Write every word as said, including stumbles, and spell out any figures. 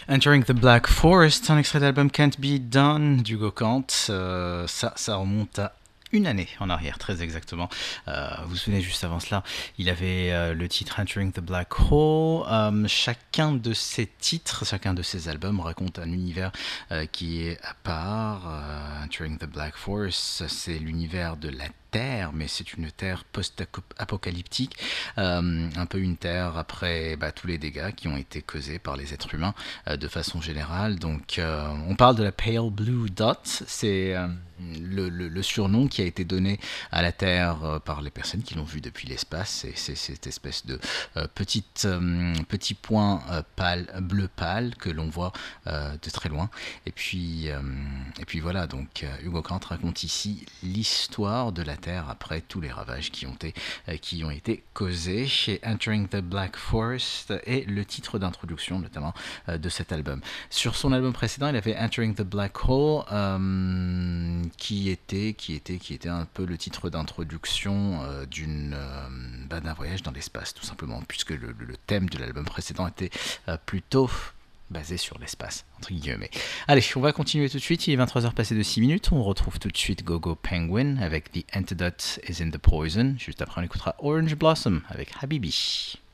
Entering the Black Forest, un extrait d'album Can't Be Done d'Hugo Kant. Euh, ça, ça remonte à une année en arrière, très exactement. Euh, vous vous souvenez, juste avant cela, il avait euh, le titre Entering the Black Hole. Euh, chacun de ces titres, chacun de ces albums raconte un univers euh, qui est à part. Euh, Entering the Black Forest, c'est l'univers de la Terre, mais c'est une Terre post-apocalyptique, euh, un peu une Terre après bah, tous les dégâts qui ont été causés par les êtres humains euh, de façon générale. Donc, euh, on parle de la Pale Blue Dot, c'est euh, le, le, le surnom qui a été donné à la Terre euh, par les personnes qui l'ont vue depuis l'espace. C'est, c'est cette espèce de euh, petite, euh, petit point euh, pâle, bleu pâle que l'on voit euh, de très loin. Et puis, euh, et puis voilà, donc euh, Hugo Kant raconte ici l'histoire de la Terre après tous les ravages qui ont été, euh, qui ont été causés chez Entering the Black Forest et le titre d'introduction notamment euh, de cet album. Sur son album précédent, il avait Entering the Black Hole euh, qui était qui était qui était un peu le titre d'introduction euh, d'une euh, bah, d'un voyage dans l'espace tout simplement, puisque le, le thème de l'album précédent était euh, plutôt basé sur l'espace, entre guillemets. Allez, on va continuer tout de suite, il est vingt-trois heures passées de six minutes, on retrouve tout de suite Gogo Penguin avec The Antidote is in the Poison, juste après on écoutera Orange Blossom avec Habibi.